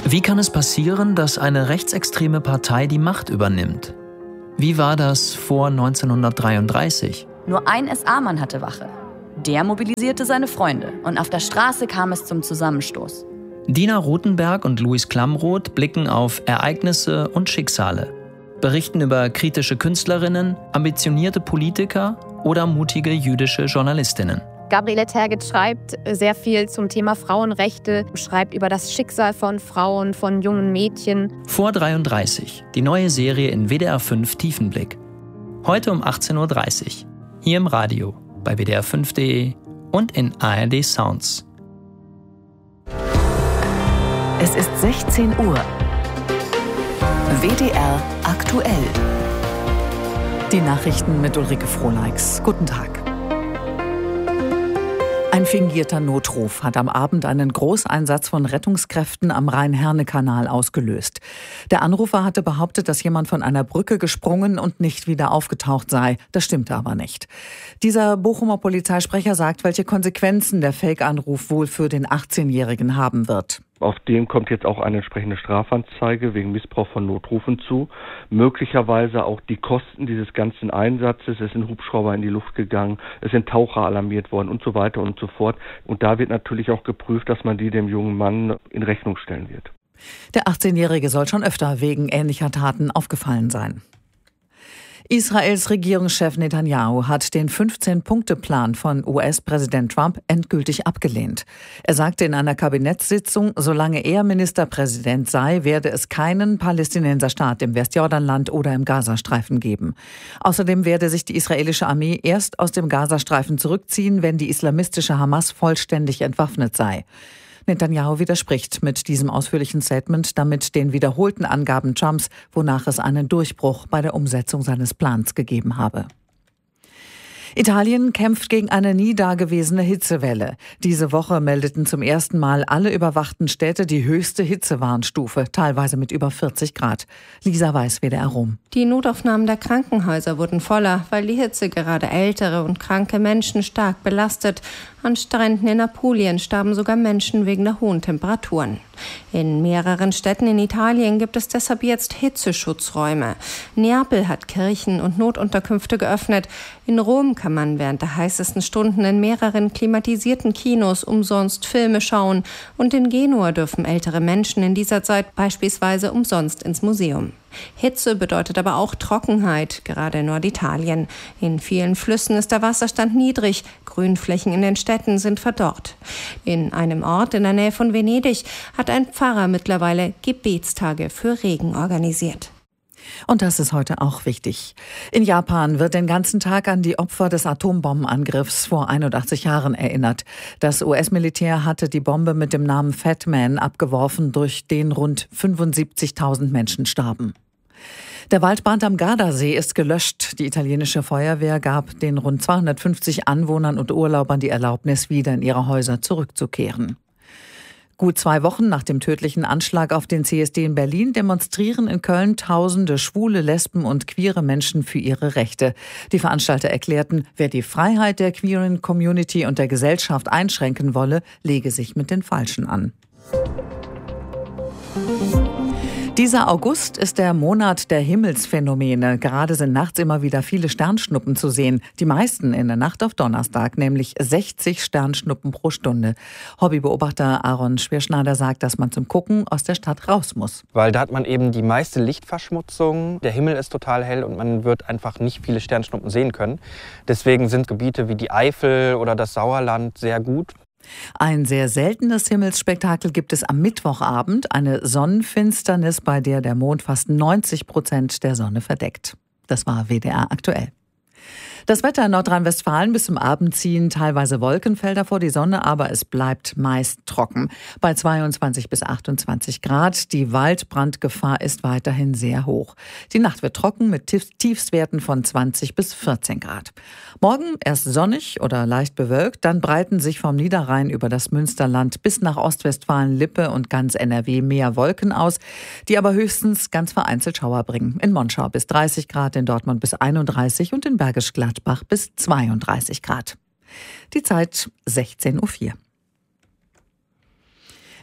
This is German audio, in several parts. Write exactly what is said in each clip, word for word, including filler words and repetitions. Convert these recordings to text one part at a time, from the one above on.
Wie kann es passieren, dass eine rechtsextreme Partei die Macht übernimmt? Wie war das vor neunzehnhundertdreiunddreißig? Nur ein S A-Mann hatte Wache. Der mobilisierte seine Freunde und auf der Straße kam es zum Zusammenstoß. Dina Ruthenberg und Luis Klamroth blicken auf Ereignisse und Schicksale, berichten über kritische Künstlerinnen, ambitionierte Politiker oder mutige jüdische Journalistinnen. Gabriele Tergit schreibt sehr viel zum Thema Frauenrechte, schreibt über das Schicksal von Frauen, von jungen Mädchen. Vor dreiunddreißig, die neue Serie in W D R fünf Tiefenblick. Heute um achtzehn Uhr dreißig, hier im Radio, bei W D R fünf punkt de und in A R D Sounds. Es ist sechzehn Uhr. W D R aktuell. Die Nachrichten mit Ulrike Frohneix. Guten Tag. Ein fingierter Notruf hat am Abend einen Großeinsatz von Rettungskräften am Rhein-Herne-Kanal ausgelöst. Der Anrufer hatte behauptet, dass jemand von einer Brücke gesprungen und nicht wieder aufgetaucht sei. Das stimmte aber nicht. Dieser Bochumer Polizeisprecher sagt, welche Konsequenzen der Fake-Anruf wohl für den achtzehnjährigen haben wird. Auf dem kommt jetzt auch eine entsprechende Strafanzeige wegen Missbrauch von Notrufen zu. Möglicherweise auch die Kosten dieses ganzen Einsatzes. Es sind Hubschrauber in die Luft gegangen, es sind Taucher alarmiert worden und so weiter und so fort. Und da wird natürlich auch geprüft, dass man die dem jungen Mann in Rechnung stellen wird. Der achtzehnjährige soll schon öfter wegen ähnlicher Taten aufgefallen sein. Israels Regierungschef Netanyahu hat den fünfzehn-Punkte-Plan von U S-Präsident Trump endgültig abgelehnt. Er sagte in einer Kabinettssitzung, solange er Ministerpräsident sei, werde es keinen Palästinenserstaat im Westjordanland oder im Gazastreifen geben. Außerdem werde sich die israelische Armee erst aus dem Gazastreifen zurückziehen, wenn die islamistische Hamas vollständig entwaffnet sei. Netanyahu widerspricht mit diesem ausführlichen Statement damit den wiederholten Angaben Trumps, wonach es einen Durchbruch bei der Umsetzung seines Plans gegeben habe. Italien kämpft gegen eine nie dagewesene Hitzewelle. Diese Woche meldeten zum ersten Mal alle überwachten Städte die höchste Hitzewarnstufe, teilweise mit über vierzig Grad. Lisa Weiß, W D R Rom. Die Notaufnahmen der Krankenhäuser wurden voller, weil die Hitze gerade ältere und kranke Menschen stark belastet. An Stränden in Apulien starben sogar Menschen wegen der hohen Temperaturen. In mehreren Städten in Italien gibt es deshalb jetzt Hitzeschutzräume. Neapel hat Kirchen und Notunterkünfte geöffnet. In Rom kann man während der heißesten Stunden in mehreren klimatisierten Kinos umsonst Filme schauen. Und in Genua dürfen ältere Menschen in dieser Zeit beispielsweise umsonst ins Museum. Hitze bedeutet aber auch Trockenheit, gerade in Norditalien. In vielen Flüssen ist der Wasserstand niedrig, Grünflächen in den Städten sind verdorrt. In einem Ort in der Nähe von Venedig hat ein Pfarrer mittlerweile Gebetstage für Regen organisiert. Und das ist heute auch wichtig. In Japan wird den ganzen Tag an die Opfer des Atombombenangriffs vor einundachtzig Jahren erinnert. Das U S-Militär hatte die Bombe mit dem Namen Fat Man abgeworfen, durch den rund fünfundsiebzigtausend Menschen starben. Der Waldbrand am Gardasee ist gelöscht. Die italienische Feuerwehr gab den rund zweihundertfünfzig Anwohnern und Urlaubern die Erlaubnis, wieder in ihre Häuser zurückzukehren. Gut zwei Wochen nach dem tödlichen Anschlag auf den C S D in Berlin demonstrieren in Köln tausende schwule, Lesben und queere Menschen für ihre Rechte. Die Veranstalter erklärten, wer die Freiheit der queeren Community und der Gesellschaft einschränken wolle, lege sich mit den Falschen an. Dieser August ist der Monat der Himmelsphänomene. Gerade sind nachts immer wieder viele Sternschnuppen zu sehen. Die meisten in der Nacht auf Donnerstag, nämlich sechzig Sternschnuppen pro Stunde. Hobbybeobachter Aaron Schwerschneider sagt, dass man zum Gucken aus der Stadt raus muss. Weil da hat man eben die meiste Lichtverschmutzung. Der Himmel ist total hell und man wird einfach nicht viele Sternschnuppen sehen können. Deswegen sind Gebiete wie die Eifel oder das Sauerland sehr gut. Ein sehr seltenes Himmelsspektakel gibt es am Mittwochabend, eine Sonnenfinsternis, bei der der Mond fast neunzig Prozent der Sonne verdeckt. Das war W D R aktuell. Das Wetter in Nordrhein-Westfalen: bis zum Abend ziehen teilweise Wolkenfelder vor die Sonne, aber es bleibt meist trocken. Bei zweiundzwanzig bis achtundzwanzig Grad. Die Waldbrandgefahr ist weiterhin sehr hoch. Die Nacht wird trocken mit Tiefstwerten von zwanzig bis vierzehn Grad. Morgen erst sonnig oder leicht bewölkt, dann breiten sich vom Niederrhein über das Münsterland bis nach Ostwestfalen, Lippe und ganz N R W mehr Wolken aus, die aber höchstens ganz vereinzelt Schauer bringen. In Monschau bis dreißig Grad, in Dortmund bis einunddreißig und in Bergisch Gladbach bis zweiunddreißig Grad. Die Zeit sechzehn Uhr vier.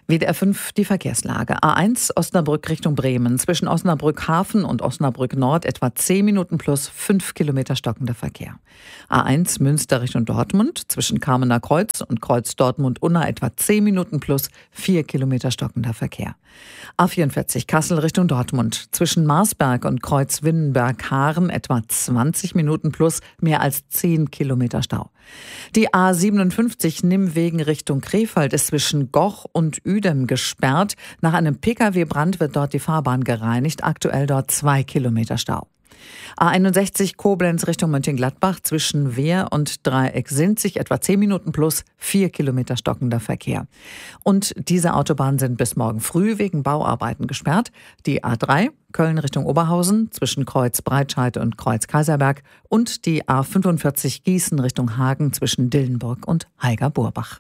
W D R fünf die Verkehrslage. A eins Osnabrück Richtung Bremen. Zwischen Osnabrück Hafen und Osnabrück Nord etwa zehn Minuten plus fünf Kilometer stockender Verkehr. A eins Münster Richtung Dortmund. Zwischen Kamener Kreuz und Kreuz Dortmund-Unna etwa zehn Minuten plus vier Kilometer stockender Verkehr. A vierundvierzig Kassel Richtung Dortmund. Zwischen Marsberg und Kreuz Winnenberg-Haaren etwa zwanzig Minuten plus mehr als zehn Kilometer Stau. Die A siebenundfünfzig Nimwegen Richtung Krefeld ist zwischen Goch und Uedem gesperrt. Nach einem Pkw-Brand wird dort die Fahrbahn gereinigt. Aktuell dort zwei Kilometer Stau. A einundsechzig Koblenz Richtung Mönchengladbach zwischen Wehr und Dreieck Sinzig etwa zehn Minuten plus vier Kilometer stockender Verkehr. Und diese Autobahnen sind bis morgen früh wegen Bauarbeiten gesperrt. Die A drei Köln Richtung Oberhausen zwischen Kreuz Breitscheid und Kreuz Kaiserberg und die A fünfundvierzig Gießen Richtung Hagen zwischen Dillenburg und Haiger-Burbach.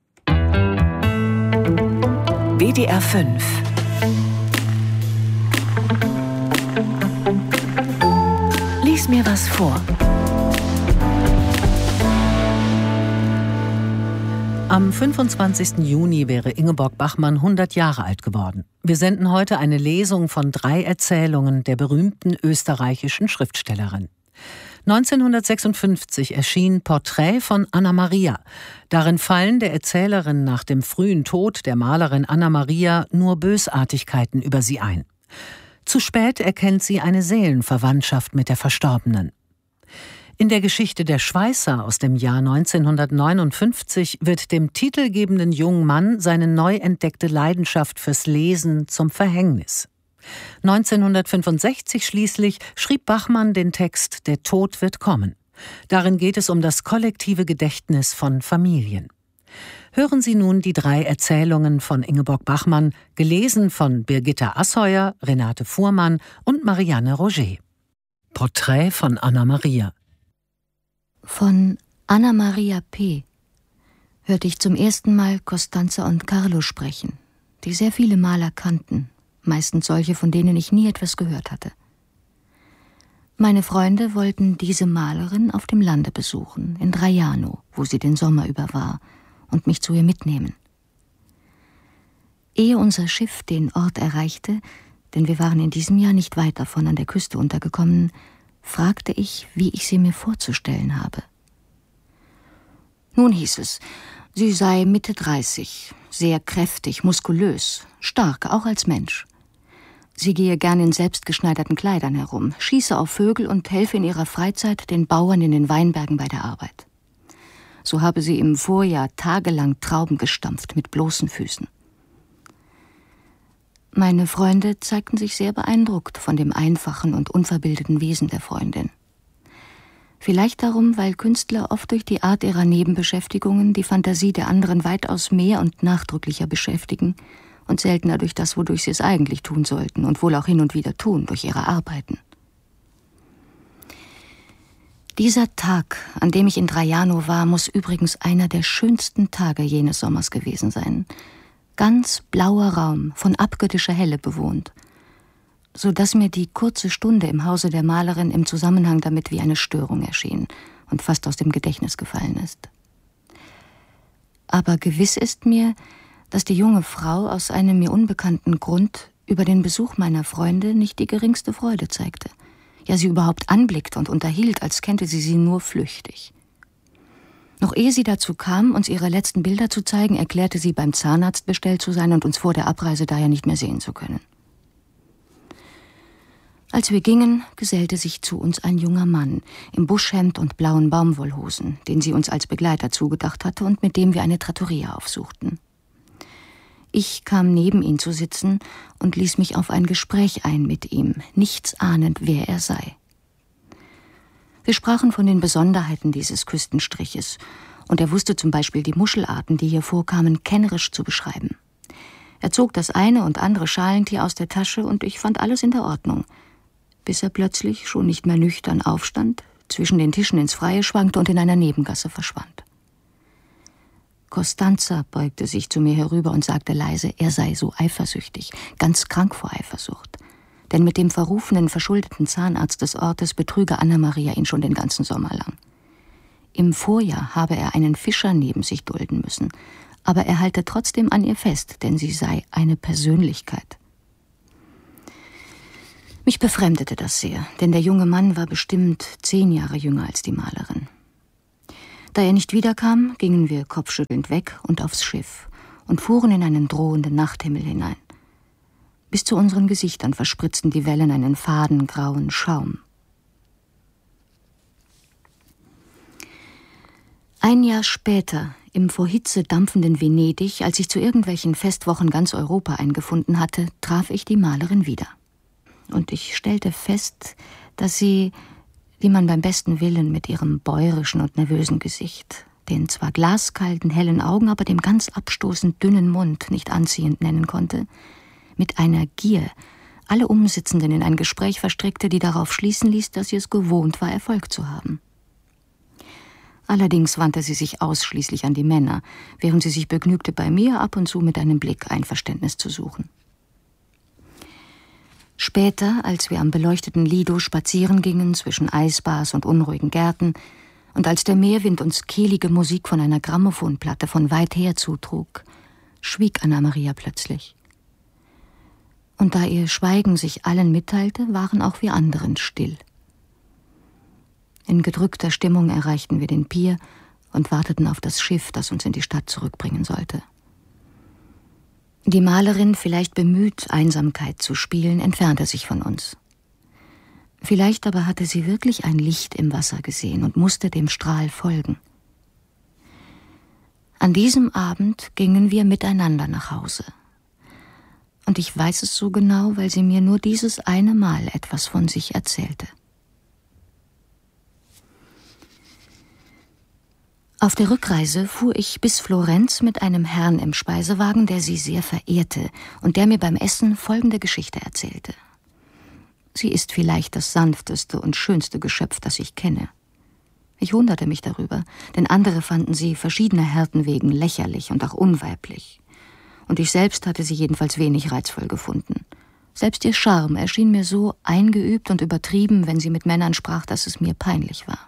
W D R fünf. Lies mir was vor. Am fünfundzwanzigsten Juni wäre Ingeborg Bachmann hundert Jahre alt geworden. Wir senden heute eine Lesung von drei Erzählungen der berühmten österreichischen Schriftstellerin. neunzehnhundertsechsundfünfzig erschien Porträt von Anna Maria. Darin fallen der Erzählerin nach dem frühen Tod der Malerin Anna Maria nur Bösartigkeiten über sie ein. Zu spät erkennt sie eine Seelenverwandtschaft mit der Verstorbenen. In der Geschichte Der Schweißer aus dem Jahr neunzehnhundertneunundfünfzig wird dem titelgebenden jungen Mann seine neu entdeckte Leidenschaft fürs Lesen zum Verhängnis. neunzehnhundertfünfundsechzig schließlich schrieb Bachmann den Text Der Tod wird kommen. Darin geht es um das kollektive Gedächtnis von Familien. Hören Sie nun die drei Erzählungen von Ingeborg Bachmann, gelesen von Birgitta Asheuer, Renate Fuhrmann und Marianne Roger. Porträt von Anna Maria. Von Anna Maria P. hörte ich zum ersten Mal Costanza und Carlo sprechen, die sehr viele Maler kannten, meistens solche, von denen ich nie etwas gehört hatte. Meine Freunde wollten diese Malerin auf dem Lande besuchen, in Traiano, wo sie den Sommer über war, und mich zu ihr mitnehmen. Ehe unser Schiff den Ort erreichte, denn wir waren in diesem Jahr nicht weit davon an der Küste untergekommen, fragte ich, wie ich sie mir vorzustellen habe. Nun hieß es, sie sei Mitte dreißig, sehr kräftig, muskulös, stark, auch als Mensch. Sie gehe gern in selbstgeschneiderten Kleidern herum, schieße auf Vögel und helfe in ihrer Freizeit den Bauern in den Weinbergen bei der Arbeit. So habe sie im Vorjahr tagelang Trauben gestampft mit bloßen Füßen. Meine Freunde zeigten sich sehr beeindruckt von dem einfachen und unverbildeten Wesen der Freundin. Vielleicht darum, weil Künstler oft durch die Art ihrer Nebenbeschäftigungen die Fantasie der anderen weitaus mehr und nachdrücklicher beschäftigen und seltener durch das, wodurch sie es eigentlich tun sollten und wohl auch hin und wieder tun, durch ihre Arbeiten. Dieser Tag, an dem ich in Traiano war, muss übrigens einer der schönsten Tage jenes Sommers gewesen sein. Ganz blauer Raum, von abgöttischer Helle bewohnt, so dass mir die kurze Stunde im Hause der Malerin im Zusammenhang damit wie eine Störung erschien und fast aus dem Gedächtnis gefallen ist. Aber gewiss ist mir, dass die junge Frau aus einem mir unbekannten Grund über den Besuch meiner Freunde nicht die geringste Freude zeigte. Ja, sie überhaupt anblickte und unterhielt, als kennte sie sie nur flüchtig. Noch ehe sie dazu kam, uns ihre letzten Bilder zu zeigen, erklärte sie, beim Zahnarzt bestellt zu sein und uns vor der Abreise daher nicht mehr sehen zu können. Als wir gingen, gesellte sich zu uns ein junger Mann im Buschhemd und blauen Baumwollhosen, den sie uns als Begleiter zugedacht hatte und mit dem wir eine Trattoria aufsuchten. Ich kam neben ihn zu sitzen und ließ mich auf ein Gespräch ein mit ihm, nichts ahnend, wer er sei. Wir sprachen von den Besonderheiten dieses Küstenstriches, und er wusste zum Beispiel die Muschelarten, die hier vorkamen, kennerisch zu beschreiben. Er zog das eine und andere Schalentier aus der Tasche, und ich fand alles in der Ordnung, bis er plötzlich, schon nicht mehr nüchtern, aufstand, zwischen den Tischen ins Freie schwankte und in einer Nebengasse verschwand. Costanza beugte sich zu mir herüber und sagte leise, er sei so eifersüchtig, ganz krank vor Eifersucht. Denn mit dem verrufenen, verschuldeten Zahnarzt des Ortes betrüge Anna Maria ihn schon den ganzen Sommer lang. Im Vorjahr habe er einen Fischer neben sich dulden müssen, Aber er halte trotzdem an ihr fest, denn sie sei eine Persönlichkeit. Mich befremdete das sehr, denn der junge Mann war bestimmt zehn Jahre jünger als die Malerin. Da er nicht wiederkam, gingen wir kopfschüttelnd weg und aufs Schiff und fuhren in einen drohenden Nachthimmel hinein. Bis zu unseren Gesichtern verspritzten die Wellen einen faden grauen Schaum. Ein Jahr später, im vor Hitze dampfenden Venedig, als ich zu irgendwelchen Festwochen ganz Europa eingefunden hatte, traf ich die Malerin wieder. Und ich stellte fest, dass sie, wie man beim besten Willen mit ihrem bäuerischen und nervösen Gesicht, den zwar glaskalten, hellen Augen, aber dem ganz abstoßend dünnen Mund nicht anziehend nennen konnte, mit einer Gier alle Umsitzenden in ein Gespräch verstrickte, die darauf schließen ließ, dass sie es gewohnt war, Erfolg zu haben. Allerdings wandte sie sich ausschließlich an die Männer, während sie sich begnügte, bei mir ab und zu mit einem Blick Einverständnis zu suchen. Später, als wir am beleuchteten Lido spazieren gingen zwischen Eisbars und unruhigen Gärten und als der Meerwind uns kehlige Musik von einer Grammophonplatte von weit her zutrug, schwieg Anna-Maria plötzlich. Und da ihr Schweigen sich allen mitteilte, waren auch wir anderen still. In gedrückter Stimmung erreichten wir den Pier und warteten auf das Schiff, das uns in die Stadt zurückbringen sollte. Die Malerin, vielleicht bemüht, Einsamkeit zu spielen, entfernte sich von uns. Vielleicht aber hatte sie wirklich ein Licht im Wasser gesehen und musste dem Strahl folgen. An diesem Abend gingen wir miteinander nach Hause. Und ich weiß es so genau, weil sie mir nur dieses eine Mal etwas von sich erzählte. Auf der Rückreise fuhr ich bis Florenz mit einem Herrn im Speisewagen, der sie sehr verehrte und der mir beim Essen folgende Geschichte erzählte. Sie ist vielleicht das sanfteste und schönste Geschöpf, das ich kenne. Ich wunderte mich darüber, denn andere fanden sie verschiedener Härten wegen lächerlich und auch unweiblich. Und ich selbst hatte sie jedenfalls wenig reizvoll gefunden. Selbst ihr Charme erschien mir so eingeübt und übertrieben, wenn sie mit Männern sprach, dass es mir peinlich war.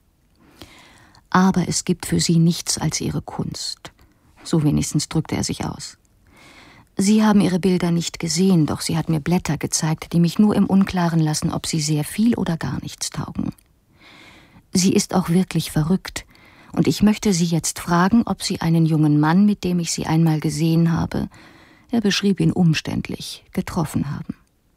Aber es gibt für sie nichts als ihre Kunst. So wenigstens drückte er sich aus. Sie haben ihre Bilder nicht gesehen, doch sie hat mir Blätter gezeigt, die mich nur im Unklaren lassen, ob sie sehr viel oder gar nichts taugen. Sie ist auch wirklich verrückt, und ich möchte Sie jetzt fragen, ob Sie einen jungen Mann, mit dem ich sie einmal gesehen habe, er beschrieb ihn umständlich, getroffen haben.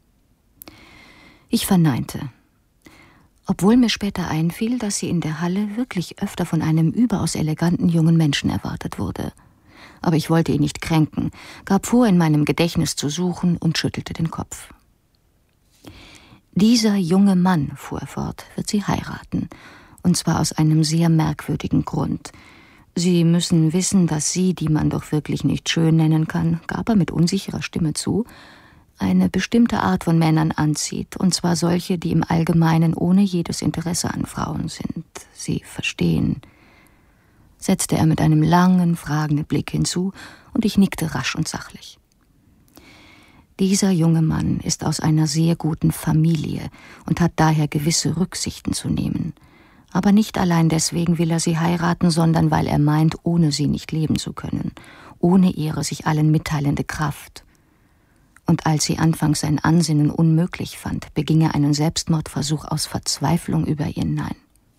Ich verneinte. Obwohl mir später einfiel, dass sie in der Halle wirklich öfter von einem überaus eleganten jungen Menschen erwartet wurde. Aber ich wollte ihn nicht kränken, gab vor, in meinem Gedächtnis zu suchen und schüttelte den Kopf. Dieser junge Mann, fuhr er fort, wird sie heiraten, und zwar aus einem sehr merkwürdigen Grund. Sie müssen wissen, dass sie, die man doch wirklich nicht schön nennen kann, gab er mit unsicherer Stimme zu, eine bestimmte Art von Männern anzieht, und zwar solche, die im Allgemeinen ohne jedes Interesse an Frauen sind. Sie verstehen, setzte er mit einem langen, fragenden Blick hinzu, und ich nickte rasch und sachlich. Dieser junge Mann ist aus einer sehr guten Familie und hat daher gewisse Rücksichten zu nehmen. Aber nicht allein deswegen will er sie heiraten, sondern weil er meint, ohne sie nicht leben zu können, ohne ihre sich allen mitteilende Kraft. Und als sie anfangs sein Ansinnen unmöglich fand, beging er einen Selbstmordversuch aus Verzweiflung über ihr Nein.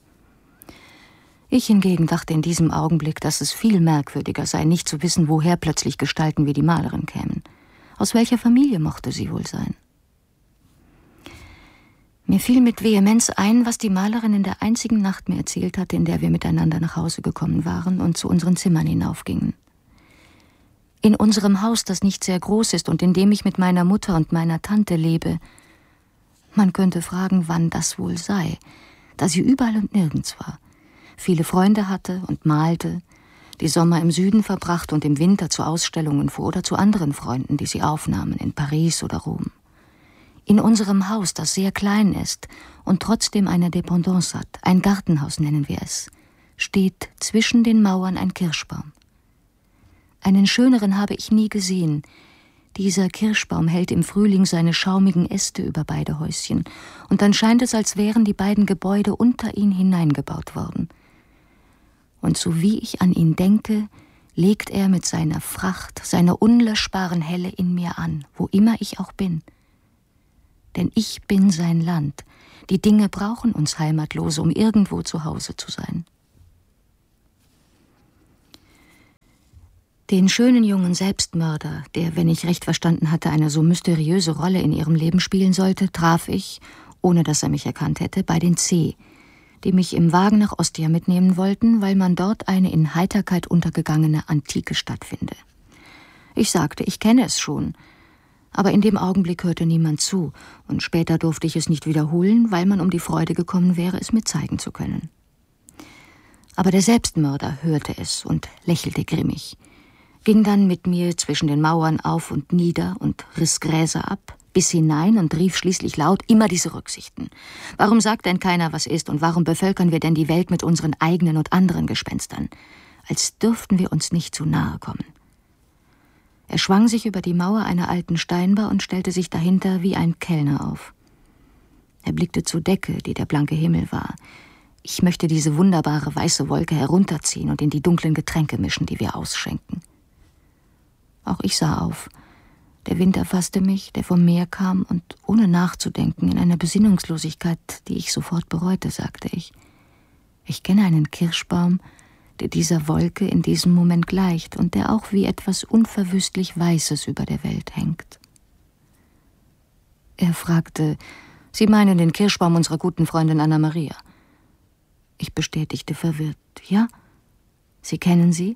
Ich hingegen dachte in diesem Augenblick, dass es viel merkwürdiger sei, nicht zu wissen, woher plötzlich Gestalten wie die Malerin kämen. Aus welcher Familie mochte sie wohl sein? Mir fiel mit Vehemenz ein, was die Malerin in der einzigen Nacht mir erzählt hatte, in der wir miteinander nach Hause gekommen waren und zu unseren Zimmern hinaufgingen. In unserem Haus, das nicht sehr groß ist und in dem ich mit meiner Mutter und meiner Tante lebe. Man könnte fragen, wann das wohl sei, da sie überall und nirgends war, viele Freunde hatte und malte, die Sommer im Süden verbracht und im Winter zu Ausstellungen fuhr oder zu anderen Freunden, die sie aufnahmen, in Paris oder Rom. In unserem Haus, das sehr klein ist und trotzdem eine Dependance hat, ein Gartenhaus nennen wir es, steht zwischen den Mauern ein Kirschbaum. Einen schöneren habe ich nie gesehen. Dieser Kirschbaum hält im Frühling seine schaumigen Äste über beide Häuschen, und dann scheint es, als wären die beiden Gebäude unter ihn hineingebaut worden. Und so wie ich an ihn denke, legt er mit seiner Fracht, seiner unlöschbaren Helle in mir an, wo immer ich auch bin. Denn ich bin sein Land. Die Dinge brauchen uns Heimatlose, um irgendwo zu Hause zu sein. Den schönen jungen Selbstmörder, der, wenn ich recht verstanden hatte, eine so mysteriöse Rolle in ihrem Leben spielen sollte, traf ich, ohne dass er mich erkannt hätte, bei den C., die mich im Wagen nach Ostia mitnehmen wollten, weil man dort eine in Heiterkeit untergegangene Antike Stadt finde. Ich sagte, ich kenne es schon, aber in dem Augenblick hörte niemand zu, und später durfte ich es nicht wiederholen, weil man um die Freude gekommen wäre, es mir zeigen zu können. Aber der Selbstmörder hörte es und lächelte grimmig, ging dann mit mir zwischen den Mauern auf und nieder und riss Gräser ab, bis hinein und rief schließlich laut, immer diese Rücksichten. Warum sagt denn keiner, was ist, und warum bevölkern wir denn die Welt mit unseren eigenen und anderen Gespenstern? Als dürften wir uns nicht zu nahe kommen. Er schwang sich über die Mauer einer alten Steinbar und stellte sich dahinter wie ein Kellner auf. Er blickte zur Decke, die der blanke Himmel war. Ich möchte diese wunderbare weiße Wolke herunterziehen und in die dunklen Getränke mischen, die wir ausschenken. Auch ich sah auf. Der Wind erfasste mich, der vom Meer kam, und ohne nachzudenken, in einer Besinnungslosigkeit, die ich sofort bereute, sagte ich: Ich kenne einen Kirschbaum, der dieser Wolke in diesem Moment gleicht und der auch wie etwas unverwüstlich Weißes über der Welt hängt. Er fragte: Sie meinen den Kirschbaum unserer guten Freundin Anna Maria? Ich bestätigte verwirrt: Ja. Sie kennen sie?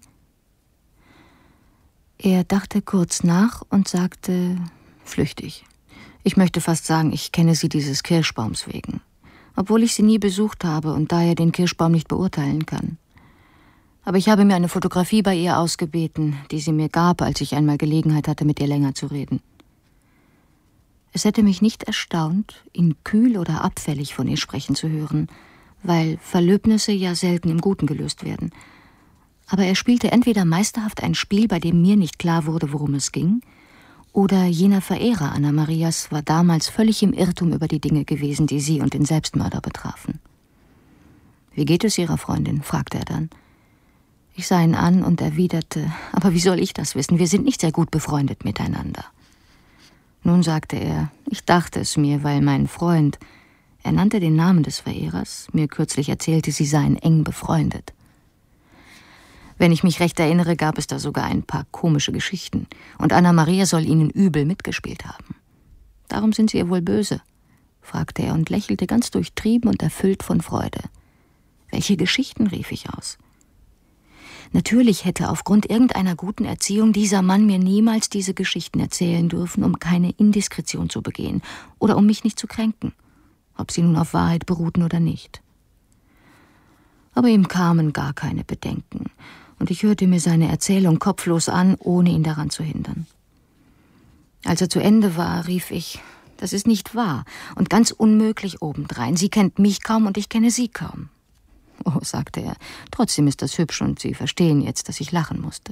Er dachte kurz nach und sagte flüchtig: Ich möchte fast sagen, ich kenne sie dieses Kirschbaums wegen, obwohl ich sie nie besucht habe und daher den Kirschbaum nicht beurteilen kann. Aber ich habe mir eine Fotografie bei ihr ausgebeten, die sie mir gab, als ich einmal Gelegenheit hatte, mit ihr länger zu reden. Es hätte mich nicht erstaunt, ihn kühl oder abfällig von ihr sprechen zu hören, weil Verlöbnisse ja selten im Guten gelöst werden. Aber er spielte entweder meisterhaft ein Spiel, bei dem mir nicht klar wurde, worum es ging, oder jener Verehrer Anna Marias war damals völlig im Irrtum über die Dinge gewesen, die sie und den Selbstmörder betrafen. »Wie geht es Ihrer Freundin?« fragte er dann. Ich sah ihn an und erwiderte: »Aber wie soll ich das wissen? Wir sind nicht sehr gut befreundet miteinander.« Nun, sagte er, ich dachte es mir, weil mein Freund, er nannte den Namen des Verehrers, mir kürzlich erzählte, sie seien eng befreundet. Wenn ich mich recht erinnere, gab es da sogar ein paar komische Geschichten, und Anna Maria soll ihnen übel mitgespielt haben. »Darum sind Sie ihr wohl böse?« fragte er und lächelte ganz durchtrieben und erfüllt von Freude. »Welche Geschichten?« rief ich aus. Natürlich hätte aufgrund irgendeiner guten Erziehung dieser Mann mir niemals diese Geschichten erzählen dürfen, um keine Indiskretion zu begehen oder um mich nicht zu kränken, ob sie nun auf Wahrheit beruhten oder nicht. Aber ihm kamen gar keine Bedenken, und ich hörte mir seine Erzählung kopflos an, ohne ihn daran zu hindern. Als er zu Ende war, rief ich: »Das ist nicht wahr und ganz unmöglich obendrein. Sie kennt mich kaum und ich kenne Sie kaum.« »Oh«, sagte er, »trotzdem ist das hübsch und Sie verstehen jetzt, dass ich lachen musste.«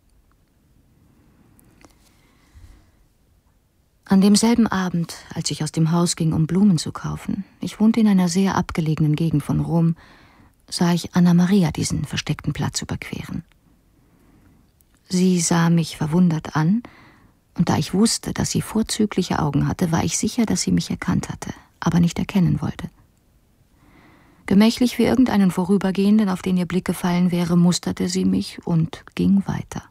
An demselben Abend, als ich aus dem Haus ging, um Blumen zu kaufen, ich wohnte in einer sehr abgelegenen Gegend von Rom, sah ich Anna Maria diesen versteckten Platz überqueren. Sie sah mich verwundert an, und da ich wusste, dass sie vorzügliche Augen hatte, war ich sicher, dass sie mich erkannt hatte, aber nicht erkennen wollte. Gemächlich wie irgendeinen Vorübergehenden, auf den ihr Blick gefallen wäre, musterte sie mich und ging weiter.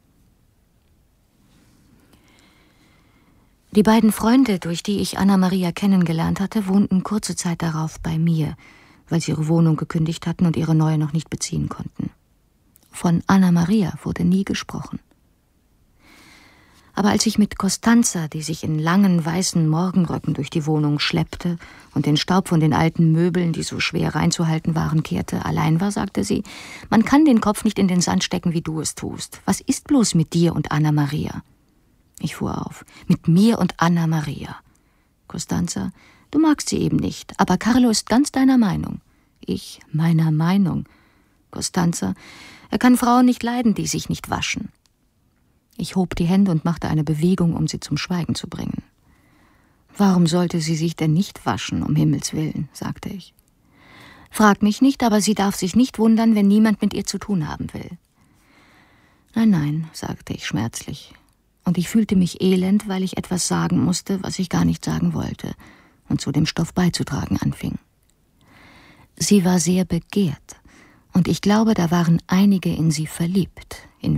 Die beiden Freunde, durch die ich Anna Maria kennengelernt hatte, wohnten kurze Zeit darauf bei mir, weil sie ihre Wohnung gekündigt hatten und ihre neue noch nicht beziehen konnten. Von Anna Maria wurde nie gesprochen. Aber als ich mit Costanza, die sich in langen weißen Morgenröcken durch die Wohnung schleppte und den Staub von den alten Möbeln, die so schwer reinzuhalten waren, kehrte, allein war, sagte sie: »Man kann den Kopf nicht in den Sand stecken, wie du es tust. Was ist bloß mit dir und Anna Maria?« Ich fuhr auf: »Mit mir und Anna Maria.« Costanza: »Du magst sie eben nicht, aber Carlo ist ganz deiner Meinung.« Ich: »Meiner Meinung?« Costanza: »Er kann Frauen nicht leiden, die sich nicht waschen.« Ich hob die Hände und machte eine Bewegung, um sie zum Schweigen zu bringen. »Warum sollte sie sich denn nicht waschen, um Himmels willen?« sagte ich. »Frag mich nicht, aber sie darf sich nicht wundern, wenn niemand mit ihr zu tun haben will.« Nein, nein, sagte ich schmerzlich. Und ich fühlte mich elend, weil ich etwas sagen musste, was ich gar nicht sagen wollte und zu dem Stoff beizutragen anfing. Sie war sehr begehrt, und ich glaube, da waren einige in sie verliebt,